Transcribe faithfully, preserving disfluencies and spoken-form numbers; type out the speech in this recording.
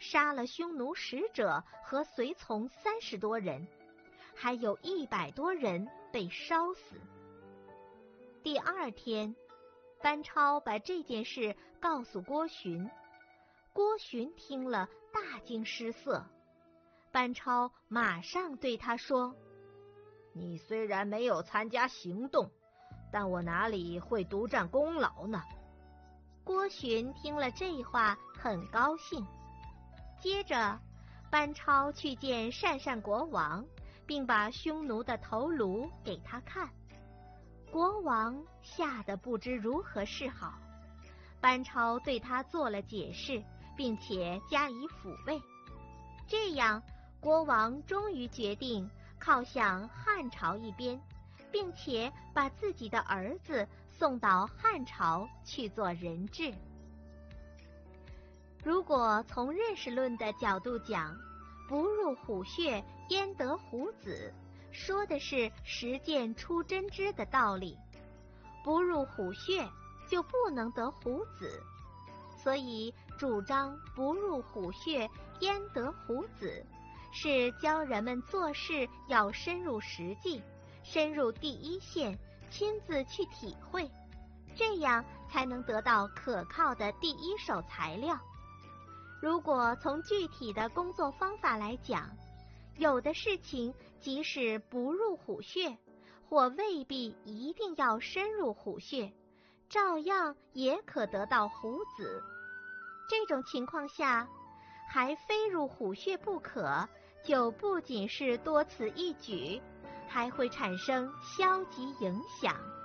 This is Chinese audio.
杀了匈奴使者和随从三十多人，还有一百多人被烧死。第二天，班超把这件事告诉郭循，郭循听了大惊失色。班超马上对他说：你虽然没有参加行动，但我哪里会独占功劳呢？郭循听了这话很高兴。接着，班超去见鄯善国王，并把匈奴的头颅给他看。国王吓得不知如何是好。班超对他做了解释，并且加以抚慰。这样，国王终于决定靠向汉朝一边，并且把自己的儿子送到汉朝去做人质。如果从认识论的角度讲，不入虎穴焉得虎子，说的是实践出真知的道理。不入虎穴就不能得虎子，所以主张不入虎穴焉得虎子，是教人们做事要深入实际，深入第一线，亲自去体会，这样才能得到可靠的第一手材料。如果从具体的工作方法来讲，有的事情即使不入虎穴，或未必一定要深入虎穴，照样也可得到虎子。这种情况下，还非入虎穴不可，就不仅是多此一举，还会产生消极影响。